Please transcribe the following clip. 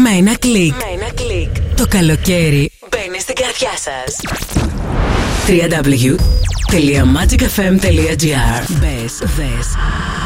Με ένα κλικ. Το καλοκαίρι μπαίνει στην καρδιά σας. www.magicfm.gr. Μπες, δες